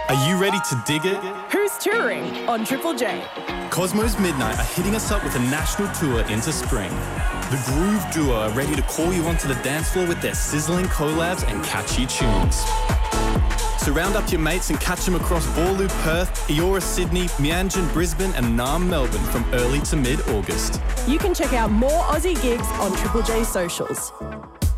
Are you ready to dig it? Who's touring on Triple J? Cosmos Midnight are hitting us up with a national tour into spring. The Groove Duo are ready to call you onto the dance floor with their sizzling collabs and catchy tunes. So round up your mates and catch them across Boorloo, Perth, Eora, Sydney, Meanjin, Brisbane and Naarm, Melbourne from early to mid-August. You can check out more Aussie gigs on Triple J socials.